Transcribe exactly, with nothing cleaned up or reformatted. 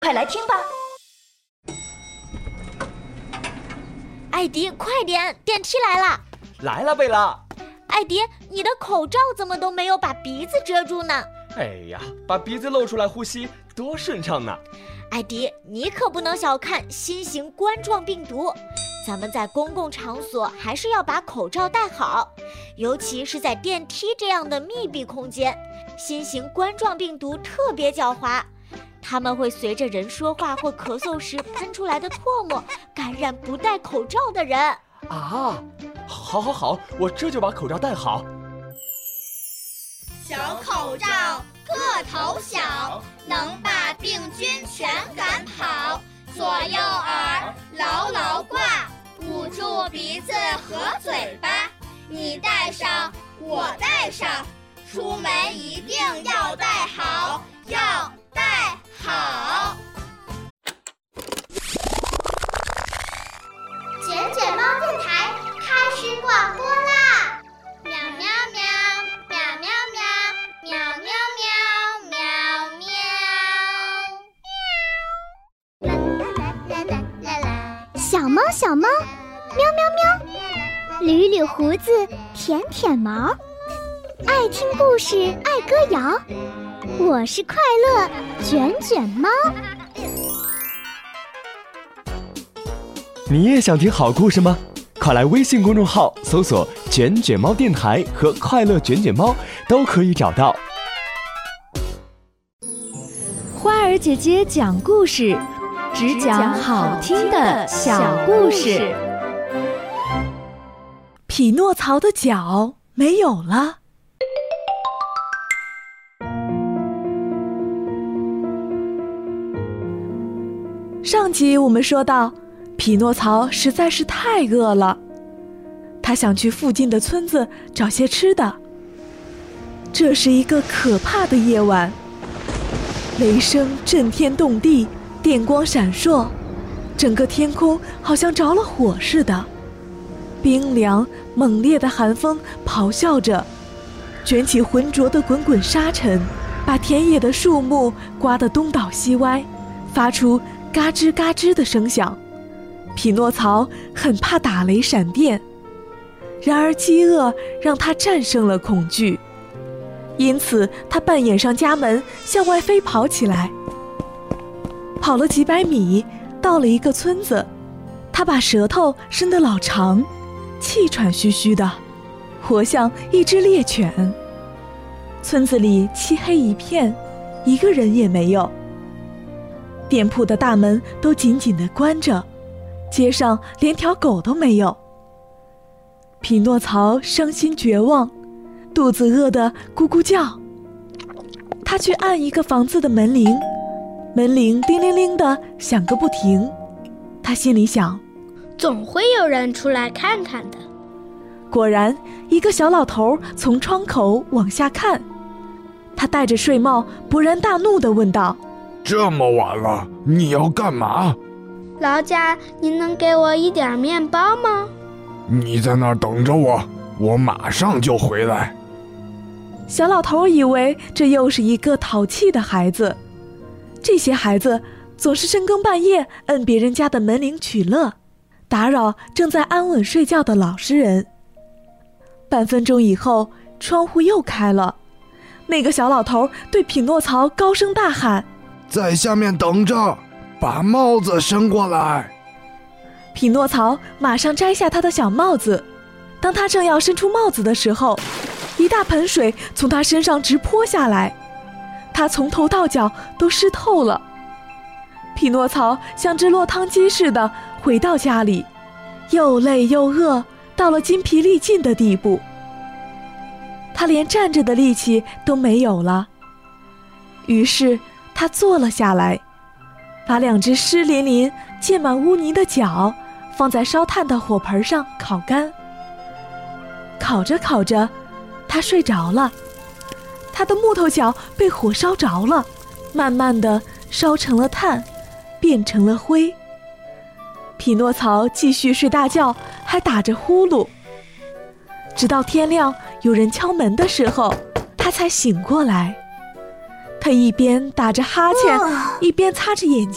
快来听吧。 艾迪，快点，电梯来了！ 来了，贝拉。 艾迪，你的口罩怎么都没有把鼻子遮住呢？ 哎呀，把鼻子露出来呼吸多顺畅呢。 艾迪，你可不能小看新型冠状病毒，咱们在公共场所还是要把口罩戴好，尤其是在电梯这样的密闭空间。新型冠状病毒特别狡猾，它们会随着人说话或咳嗽时喷出来的唾沫感染不戴口罩的人。 啊，好好好，我这就把口罩戴好。 小口罩个头小，能把病菌全赶跑。左右耳牢牢挂，捂住鼻子和嘴巴。你戴上，我戴上，出门一定要戴好，要戴好。 卷卷猫电台开始广播啦！喵喵喵，喵喵喵，喵喵喵，喵喵。啦啦啦啦啦啦！小猫小猫，喵喵喵，捋捋胡子，舔舔毛，爱听故事，爱歌谣。我是快乐卷卷猫。 你也想听好故事吗？快来微信公众号搜索卷卷猫电台和快乐卷卷猫，都可以找到。 花儿姐姐讲故事，只讲好听的小故事。匹诺曹的脚没有了。上集我们说到，匹诺曹实在是太饿了，他想去附近的村子找些吃的。这是一个可怕的夜晚，雷声震天动地，电光闪烁，整个天空好像着了火似的。冰凉猛烈的寒风咆哮着，卷起浑浊的滚滚沙尘，把田野的树木刮得东倒西歪，发出嘎吱嘎吱的声响。匹诺曹很怕打雷闪电，然而饥饿让他战胜了恐惧，因此他扮演上家门，向外飞跑起来。跑了几百米，到了一个村子，他把舌头伸得老长，气喘吁吁的，活像一只猎犬。村子里漆黑一片，一个人也没有。店铺的大门都紧紧地关着，街上连条狗都没有。匹诺曹伤心绝望，肚子饿得咕咕叫。他去按一个房子的门铃，门铃叮铃铃地响个不停。他心里想， 总会有人出来看看的。 果然，一个小老头从窗口往下看，他戴着睡帽，勃然大怒地问道： 这么晚了，你要干嘛？ 劳驾，您能给我一点面包吗？ 你在那儿等着我，我马上就回来。 小老头以为这又是一个淘气的孩子，这些孩子总是深更半夜摁别人家的门铃取乐，打扰正在安稳睡觉的老实人。半分钟以后，窗户又开了，那个小老头对匹诺曹高声大喊： 在下面等着，把帽子伸过来。 匹诺曹马上摘下他的小帽子，当他正要伸出帽子的时候，一大盆水从他身上直泼下来，他从头到脚都湿透了。匹诺曹像只落汤鸡似的回到家里，又累又饿，到了筋疲力尽的地步，他连站着的力气都没有了。于是他坐了下来，把两只湿淋淋、溅满污泥的脚放在烧炭的火盆上烤干。烤着烤着，他睡着了。他的木头脚被火烧着了，慢慢地烧成了炭，变成了灰。匹诺曹继续睡大觉，还打着呼噜。直到天亮，有人敲门的时候，他才醒过来。他一边打着哈欠，一边擦着眼睛。